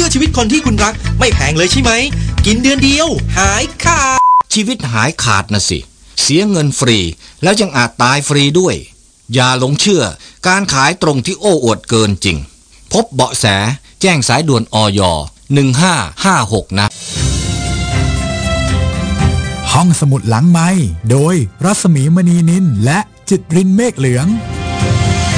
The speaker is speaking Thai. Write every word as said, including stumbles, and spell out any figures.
ชีวิตคนที่คุณรักไม่แพงเลยใช่ไหมกินเดือนเดียวหายขาดชีวิตหายขาดนะสิเสียเงินฟรีแล้วยังอาจตายฟรีด้วยอย่าหลงเชื่อการขายตรงที่โอ้อวดเกินจริงพบเบาะแสแจ้งสายด่วนอย หนึ่งห้าห้าหกนะห้องสมุดหลังไมค์โดยรัศมีมณีนินและจิตรินเมฆเหลือง